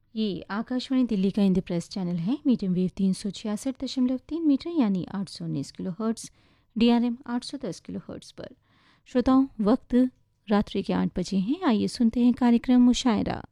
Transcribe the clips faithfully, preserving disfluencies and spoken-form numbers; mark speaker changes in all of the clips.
Speaker 1: ये आकाशवाणी दिल्ली का Hindi press channel है। मीडियम वेव तीन सौ छियासठ दशमलव तीन मीटर यानी आठ सौ उन्नीस kilo hertz, D R M आठ सौ दस किलो हर्ट्स पर। श्रोताओं, वक्त रात्रि के आठ बजे हैं। आइए सुनते हैं कार्यक्रम मुशायरा।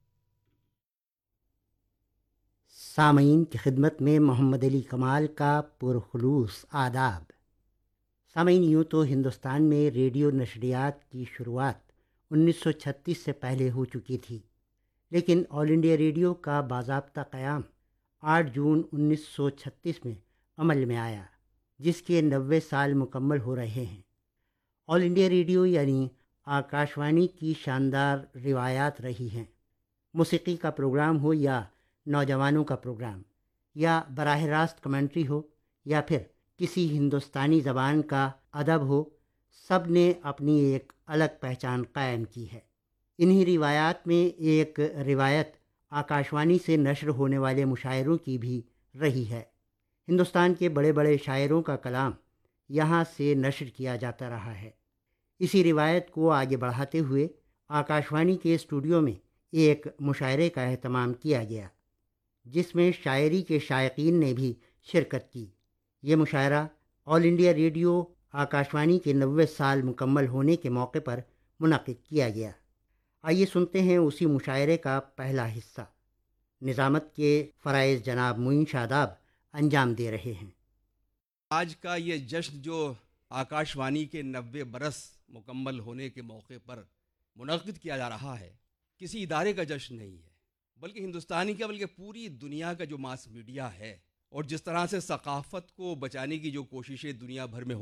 Speaker 2: सामीन की खिदमत में मोहम्मद अली कमाल का पुरखुलूस आदाब। सामीन, यूँ तो हिंदुस्तान में रेडियो नशरियात की शुरुआत उन्नीस सौ छत्तीस से पहले हो चुकी थी, लेकिन ऑल इंडिया रेडियो का बाज़ाब्ता क़याम आठ जून उन्नीस सौ छत्तीस में अमल में आया, जिसके नब्बे साल मुकम्मल हो रहे हैं। ऑल इंडिया रेडियो यानी आकाशवाणी की शानदार रिवायात रही हैं। मौसीकी का प्रोग्राम हो या नौजवानों का प्रोग्राम, या बराह रास्त कमेंट्री हो या फिर किसी हिंदुस्तानी ज़बान का अदब हो, सब ने अपनी एक अलग पहचान कायम की है। इन्हीं रिवायात में एक रिवायत आकाशवाणी से नशर होने वाले मुशायरों की भी रही है। हिंदुस्तान के बड़े बड़े शायरों का कलाम यहाँ से नशर किया जाता रहा है। इसी रिवायत को आगे बढ़ाते हुए आकाशवाणी के स्टूडियो में एक मुशायरे का एहतमाम किया गया, जिसमें शायरी के शायकीन ने भी शिरकत की। ये मुशायरा ऑल इंडिया रेडियो आकाशवाणी के नब्बे साल मुकम्मल होने के मौके पर मुनक़िद किया गया। आइए सुनते हैं उसी मुशायरे का पहला हिस्सा। निज़ामत के फ़राइज़ जनाब मुइन शादाब अंजाम दे रहे हैं।
Speaker 3: आज का ये जश्न जो आकाशवाणी के नब्बे बरस मुकम्मल होने के मौके पर मुनक़िद किया जा रहा है, किसी इदारे का जश्न नहीं है, बल्कि हिंदुस्तानी का बल्कि पूरी दुनिया का जो मास मीडिया है और जिस तरह से सकाफ़त को बचाने की जो कोशिशें दुनिया भर में